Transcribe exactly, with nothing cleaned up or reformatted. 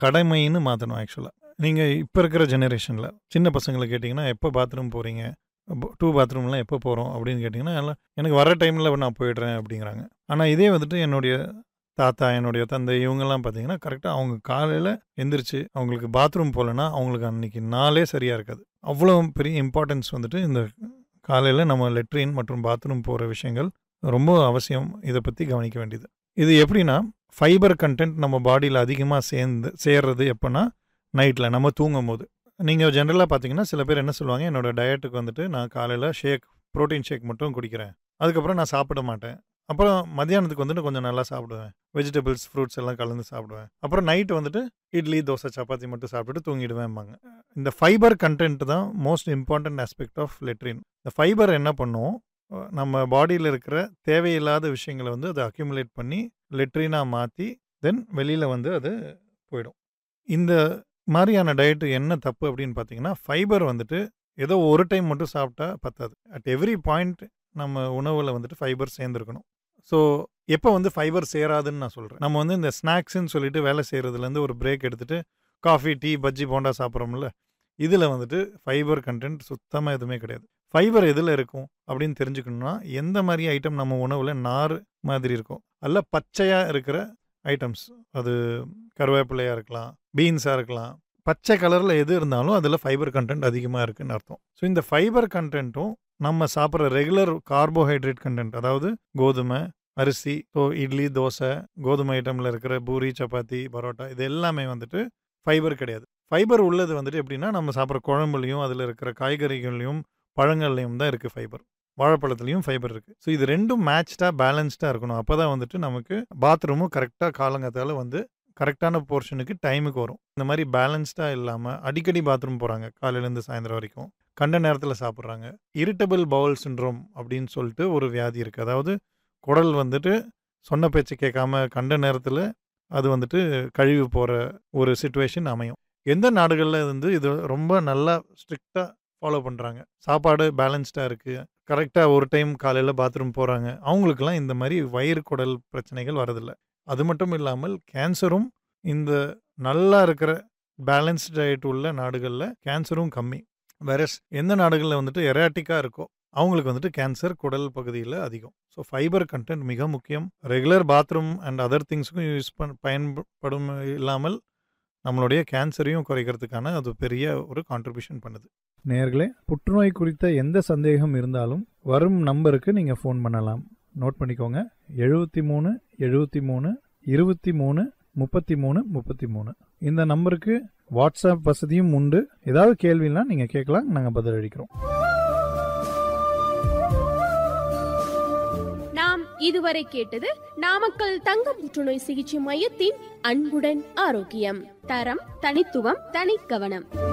கடமைன்னு மாற்றணும். ஆக்சுவலாக நீங்கள் இப்போ இருக்கிற ஜெனரேஷனில் சின்ன பசங்களை கேட்டிங்கன்னா எப்போ பாத்ரூம் போகிறீங்க, டூ பாத்ரூம்லாம் எப்போ போகிறோம் அப்படின்னு கேட்டிங்கன்னா எல்லாம் எனக்கு வர டைமில் நான் போயிடுறேன் அப்படிங்கிறாங்க. ஆனால் இதே வந்துட்டு என்னுடைய தாத்தா, என்னுடைய தந்தை இவங்கெல்லாம் பார்த்தீங்கன்னா கரெக்டாக அவங்க காலையில் எந்திரிச்சு அவங்களுக்கு பாத்ரூம் போகலன்னா அவங்களுக்கு அன்றைக்கி நாளே சரியாக இருக்காது. அவ்வளோ பெரிய இம்பார்ட்டன்ஸ் வந்துட்டு இந்த காலையில் நம்ம லெட்ரின் மற்றும் பாத்ரூம் போகிற விஷயங்கள் ரொம்ப அவசியம். இதை பற்றி கவனிக்க வேண்டியது. இது எப்படின்னா ஃபைபர் கண்டென்ட் நம்ம பாடியில் அதிகமாக சேர்ந்து சேர்றது எப்போன்னா நைட்டில் நம்ம தூங்கும் போது. நீங்கள் ஜென்ரலாக பார்த்தீங்கன்னா சில பேர் என்ன சொல்லுவாங்க, என்னோடய டயட்டுக்கு வந்துட்டு நான் காலையில் ஷேக் ப்ரோட்டீன் ஷேக் மட்டும் குடிக்கிறேன், அதுக்கப்புறம் நான் சாப்பிட மாட்டேன், அப்புறம் மத்தியானத்துக்கு வந்துட்டு கொஞ்சம் நல்லா சாப்பிடுவேன், வெஜிடபிள்ஸ் ஃப்ரூட்ஸ் எல்லாம் கலந்து சாப்பிடுவேன், அப்புறம் நைட்டு வந்துட்டு இட்லி தோசை சப்பாத்தி மட்டும் சாப்பிட்டுட்டு தூங்கிடுவேன்பாங்க. இந்த ஃபைபர் கண்டென்ட் தான் most important aspect of latrine. இந்த ஃபைபர் என்ன பண்ணும், நம்ம பாடியில் இருக்கிற தேவையில்லாத விஷயங்களை வந்து அதை அக்யூமுலேட் பண்ணி லெட்ரினாக மாற்றி தென் வெளியில் வந்து அது போயிடும். இந்த மாதிரியான டயட்டு என்ன தப்பு அப்படின்னு பார்த்தீங்கன்னா, ஃபைபர் வந்துட்டு ஏதோ ஒரு டைம் மட்டும் சாப்பிட்டா பத்தாது. அட் எவ்ரி பாயிண்ட் நம்ம உணவில் வந்துட்டு ஃபைபர் சேர்ந்துருக்கணும். ஸோ எப்போ வந்து ஃபைபர் சேராதுன்னு நான் சொல்கிறேன், நம்ம வந்து இந்த ஸ்நாக்ஸ்ன்னு சொல்லிட்டு வேலை செய்கிறதுலேருந்து ஒரு பிரேக் எடுத்துகிட்டு காஃபி, டீ, பஜ்ஜி, போண்டா சாப்பிட்றோம்ல, இதில் வந்துட்டு ஃபைபர் கண்டென்ட் சுத்தமாக எதுவுமே கிடையாது. ஃபைபர் எதில் இருக்கும் அப்படின்னு தெரிஞ்சுக்கணுன்னா, எந்த மாதிரி ஐட்டம் நம்ம உணவில் நார் மாதிரி இருக்கும், அல்ல பச்சையாக இருக்கிற ஐட்டம்ஸ், அது கருவேப்பிலையாக இருக்கலாம், பீன்ஸாக இருக்கலாம், பச்சை கலரில் எது இருந்தாலும் அதில் ஃபைபர் கண்டென்ட் அதிகமாக இருக்குதுன்னு அர்த்தம். ஸோ இந்த ஃபைபர் கண்டென்ட்டும் நம்ம சாப்பிட்ற ரெகுலர் கார்போஹைட்ரேட் கண்டென்ட், அதாவது கோதுமை, அரிசி, ஸோ இட்லி, தோசை, கோதுமை ஐட்டமில் இருக்கிற பூரி, சப்பாத்தி, பரோட்டா, இது எல்லாமே வந்துட்டு ஃபைபர் கிடையாது. ஃபைபர் உள்ளது வந்துட்டு எப்படின்னா நம்ம சாப்பிட்ற குழம்புலையும் அதில் இருக்கிற காய்கறிகள்லையும் பழங்கள்லையும் தான் இருக்குது ஃபைபர். வாழைப்பழத்துலையும் ஃபைபர் இருக்குது. ஸோ இது ரெண்டும் மேட்ச்டாக பேலன்ஸ்டாக இருக்கணும். அப்போ தான் வந்துட்டு நமக்கு பாத்ரூமும் கரெக்டாக காலங்காத்தால் வந்து கரெக்டான போர்ஷனுக்கு டைமுக்கு வரும். இந்த மாதிரி பேலன்ஸ்டாக இல்லாமல் அடிக்கடி பாத்ரூம் போகிறாங்க, காலையிலேருந்து சாயந்தரம் வரைக்கும் கண்ட நேரத்தில் சாப்பிட்றாங்க. இரிட்டபிள் பவுல் சிண்ட்ரோம் அப்படின்னு சொல்லிட்டு ஒரு வியாதி இருக்குது. அதாவது குடல் வந்துட்டு சொன்ன பேச்சு கேட்காம கண்ட நேரத்தில் அது வந்துட்டு கழிவு போகிற ஒரு சிச்சுவேஷன் அமையும். எந்த நாடுகளில் வந்து இது ரொம்ப நல்லா ஸ்ட்ரிக்டாக ஃபாலோ பண்ணுறாங்க, சாப்பாடு பேலன்ஸ்டாக இருக்குது, கரெக்டாக ஒரு டைம் காலையில் பாத்ரூம் போகிறாங்க, அவங்களுக்கெல்லாம் இந்த மாதிரி வயிறு குடல் பிரச்சனைகள் வரதில்லை. அது மட்டும் இல்லாமல் கேன்சரும் இந்த நல்லா இருக்கிற பேலன்ஸ்ட் டயட் உள்ள நாடுகளில் கேன்சரும் கம்மி. வேற எந்த நாடுகளில் வந்துட்டு எராட்டிக்காக இருக்கோ அவங்களுக்கு வந்துட்டு கேன்சர் குடல் பகுதியில் அதிகம். ஸோ ஃபைபர் கண்டென்ட் மிக முக்கியம். Regular bathroom and other திங்ஸுக்கும் use பண் பயன்படும் இல்லாமல் நம்மளுடைய கேன்சரையும் குறைக்கிறதுக்கான அது பெரிய ஒரு கான்ட்ரிபியூஷன் பண்ணுது. நேயர்களே, புற்றுநோய் குறித்த எந்த சந்தேகம் இருந்தாலும் வரும் நம்பருக்கு நீங்கள் ஃபோன் பண்ணலாம். நோட் பண்ணிக்கோங்க, எழுபத்தி மூணு எழுபத்தி மூணு இருபத்தி மூணு முப்பத்தி மூணு முப்பத்தி மூணு. இந்த நம்பருக்கு வாட்ஸ்அப் வசதியும் உண்டு. ஏதாவது கேள்வினா நீங்கள் கேட்கலாம், நாங்கள் பதிலளிக்கிறோம். நாம் இதுவரை கேட்டது நாமக்கல் தங்க புற்றுநோய் சிகிச்சை மையத்தின் அன்புடன் ஆரோக்கியம். தரம், தனித்துவம், தனிக்கவனம்.